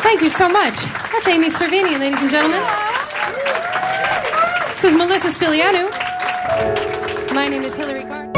Thank you so much. That's Amy Cervini, ladies and gentlemen. This is Melissa Stilianou. My name is Hillary Gardner.